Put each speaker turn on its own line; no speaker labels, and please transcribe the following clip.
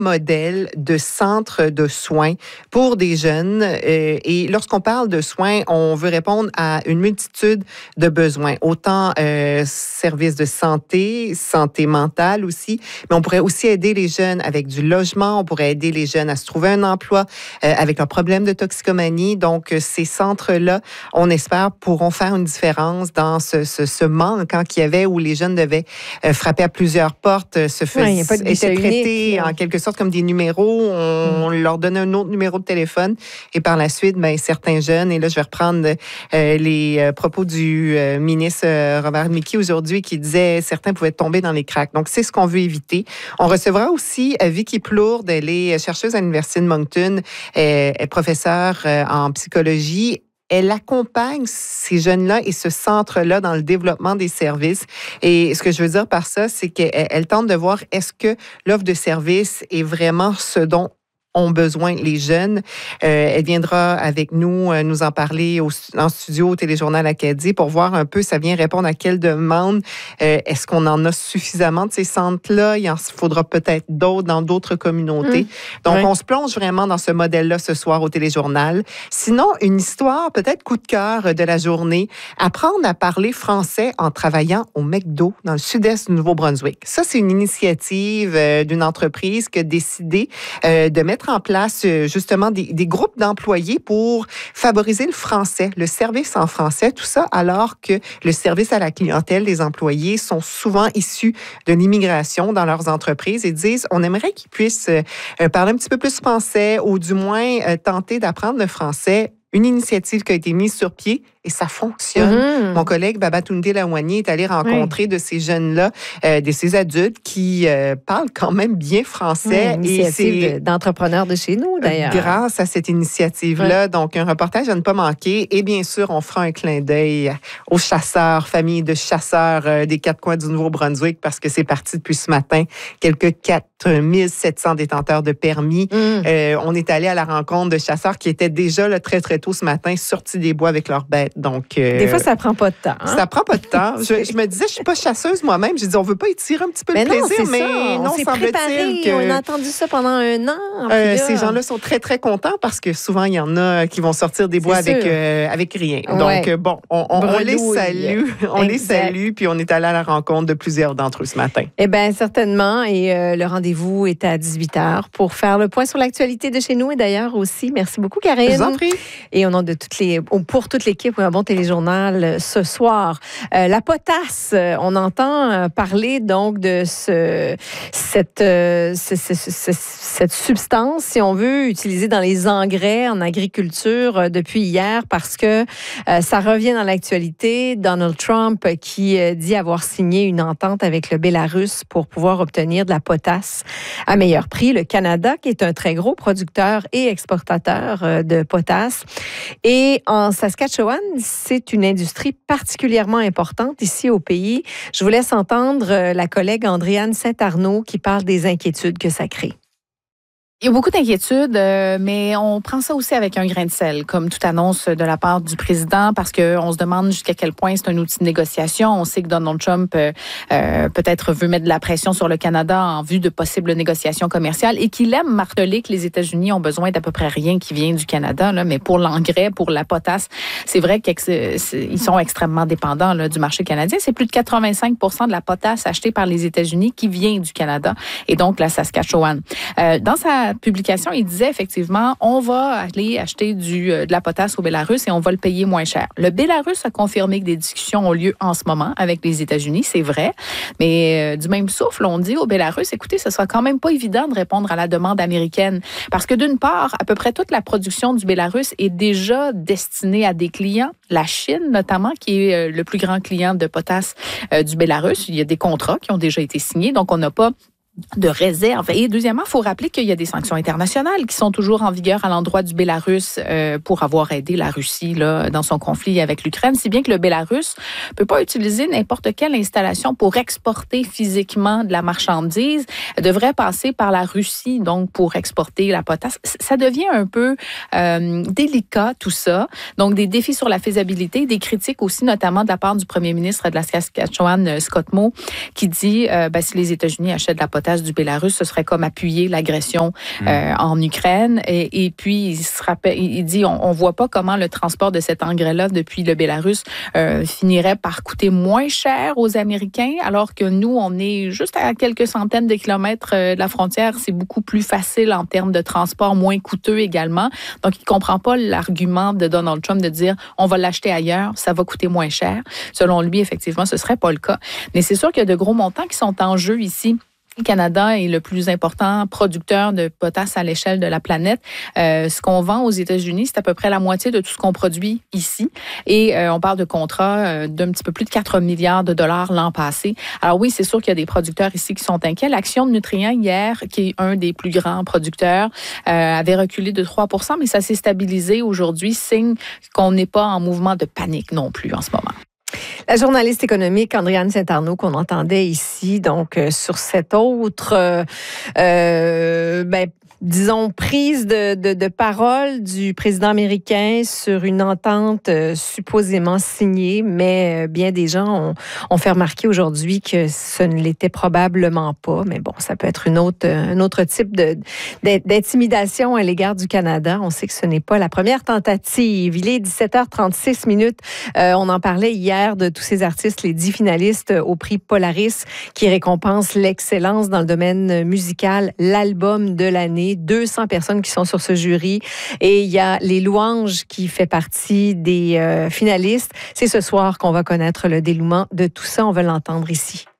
modèle de centre de soins pour des jeunes. Et lorsqu'on parle de soins, on veut répondre à une multitude de besoins. Autant services de santé, santé mentale aussi, mais on pourrait aussi aider les jeunes avec du logement, on pourrait aider les jeunes à se trouver un emploi avec leurs problèmes de toxicomanie. Donc, ces centres-là, on espère, pourront faire une différence dans ce manque qu'il y avait où les jeunes devaient frapper à plusieurs portes, se faisaient traités en quelque sorte comme des numéros. On leur donnait un autre numéro de téléphone et par la suite, certains jeunes, et là, je vais reprendre les propos du ministre Robert Mickey aujourd'hui qui disait certains pouvaient tomber dans les cracks. Donc, c'est ce qu'on veut éviter. On recevra aussi Vicky Plourde, elle est chercheuse à l'Université de Moncton, elle est professeure en psychologie. Elle accompagne ces jeunes-là et ce centre-là dans le développement des services. Et ce que je veux dire par ça, c'est qu'elle tente de voir est-ce que l'offre de services est vraiment ce dont ont besoin les jeunes. Elle viendra avec nous nous en parler en studio au Téléjournal Acadie pour voir un peu, ça vient répondre à quelle demande. Est-ce qu'on en a suffisamment de ces centres-là? Il en faudra peut-être d'autres dans d'autres communautés. Donc, on se plonge vraiment dans ce modèle-là ce soir au Téléjournal. Sinon, une histoire, peut-être coup de cœur de la journée, apprendre à parler français en travaillant au McDo dans le sud-est du Nouveau-Brunswick. Ça, c'est une initiative d'une entreprise qui a décidé de mettre en place justement des groupes d'employés pour favoriser le français, le service en français, tout ça, alors que le service à la clientèle des employés sont souvent issus de l'immigration dans leurs entreprises et disent, on aimerait qu'ils puissent parler un petit peu plus français ou du moins tenter d'apprendre le français. Une initiative qui a été mise sur pied et ça fonctionne. Mon collègue Babatunde Lawani est allé rencontrer de ces jeunes-là, de ces adultes qui parlent quand même bien français.
Une initiative d'entrepreneurs de chez nous, d'ailleurs.
Grâce à cette initiative-là. Donc, un reportage à ne pas manquer. Et bien sûr, on fera un clin d'œil aux chasseurs, famille de chasseurs des quatre coins du Nouveau-Brunswick parce que c'est parti depuis ce matin. Quelques 4700 détenteurs de permis. On est allé à la rencontre de chasseurs qui étaient déjà là, très, très tôt ce matin, sortis des bois avec leurs bêtes. Donc,
des fois, ça prend pas de temps.
Ça prend pas de temps. Je me disais, je suis pas chasseuse moi-même. J'ai dit, on veut pas étirer un petit peu le plaisir, mais non, semble-t-il que...
On a entendu ça pendant un an.
Ces gens-là sont très, très contents parce que souvent, il y en a qui vont sortir des bois avec rien. Donc, on les salue. On les salue, puis on est allé à la rencontre de plusieurs d'entre eux ce matin.
Eh bien, certainement. Et le rendez-vous est à 18h pour faire le point sur l'actualité de chez nous et d'ailleurs aussi. Merci beaucoup, Karine.
Je vous en prie.
Et au nom de pour toute l'équipe, un bon téléjournal ce soir. La potasse, on entend parler donc de cette substance, si on veut, utilisée dans les engrais en agriculture depuis hier parce que ça revient dans l'actualité. Donald Trump qui dit avoir signé une entente avec le Bélarus pour pouvoir obtenir de la potasse à meilleur prix. Le Canada, qui est un très gros producteur et exportateur de potasse. Et en Saskatchewan, c'est une industrie particulièrement importante ici au pays. Je vous laisse entendre la collègue Andréane Saint-Arnaud qui parle des inquiétudes que ça crée.
Il y a beaucoup d'inquiétudes, mais on prend ça aussi avec un grain de sel, comme toute annonce de la part du président, parce qu'on se demande jusqu'à quel point c'est un outil de négociation. On sait que Donald Trump peut-être veut mettre de la pression sur le Canada en vue de possibles négociations commerciales et qu'il aime marteler que les États-Unis ont besoin d'à peu près rien qui vient du Canada, là, mais pour l'engrais, pour la potasse, c'est vrai qu'ils sont extrêmement dépendants là, du marché canadien. C'est plus de 85% de la potasse achetée par les États-Unis qui vient du Canada et donc la Saskatchewan. Dans sa publication, il disait effectivement, on va aller acheter de la potasse au Bélarus et on va le payer moins cher. Le Bélarus a confirmé que des discussions ont lieu en ce moment avec les États-Unis, c'est vrai, mais du même souffle, on dit au Bélarus, écoutez, ce sera quand même pas évident de répondre à la demande américaine parce que d'une part, à peu près toute la production du Bélarus est déjà destinée à des clients, la Chine notamment, qui est le plus grand client de potasse du Bélarus. Il y a des contrats qui ont déjà été signés, donc on n'a pas de réserve. Et deuxièmement, il faut rappeler qu'il y a des sanctions internationales qui sont toujours en vigueur à l'endroit du Bélarus pour avoir aidé la Russie là, dans son conflit avec l'Ukraine, si bien que le Bélarus ne peut pas utiliser n'importe quelle installation pour exporter physiquement de la marchandise. Elle devrait passer par la Russie, donc, pour exporter la potasse. Ça devient un peu délicat, tout ça. Donc, des défis sur la faisabilité, des critiques aussi, notamment de la part du premier ministre de la Saskatchewan, Scott Moe, qui dit si les États-Unis achètent de la potasse, potasse du Bélarus, ce serait comme appuyer l'agression en Ukraine. Et puis, il dit, on voit pas comment le transport de cet engrais-là depuis le Bélarus finirait par coûter moins cher aux Américains, alors que nous, on est juste à quelques centaines de kilomètres de la frontière. C'est beaucoup plus facile en termes de transport, moins coûteux également. Donc, il comprend pas l'argument de Donald Trump de dire on va l'acheter ailleurs, ça va coûter moins cher. Selon lui, effectivement, ce serait pas le cas. Mais c'est sûr qu'il y a de gros montants qui sont en jeu ici. Le Canada est le plus important producteur de potasse à l'échelle de la planète. Ce qu'on vend aux États-Unis, c'est à peu près la moitié de tout ce qu'on produit ici. Et on parle de contrats d'un petit peu plus de 4 milliards de dollars l'an passé. Alors oui, c'est sûr qu'il y a des producteurs ici qui sont inquiets. L'Action de Nutrients hier, qui est un des plus grands producteurs, avait reculé de 3 %, mais ça s'est stabilisé aujourd'hui, signe qu'on n'est pas en mouvement de panique non plus en ce moment.
La journaliste économique Andréane Saint-Arnaud qu'on entendait ici, donc sur cette autre, disons, prise de parole du président américain sur une entente supposément signée, mais bien des gens ont fait remarquer aujourd'hui que ce ne l'était probablement pas. Mais bon, ça peut être un autre type d'intimidation à l'égard du Canada. On sait que ce n'est pas la première tentative. Il est 17h36. On en parlait hier de tous ces artistes, les 10 finalistes au prix Polaris, qui récompense l'excellence dans le domaine musical, l'album de l'année. 200 personnes qui sont sur ce jury. Et il y a Les Louanges qui fait partie des finalistes. C'est ce soir qu'on va connaître le dénouement de tout ça. On va l'entendre ici.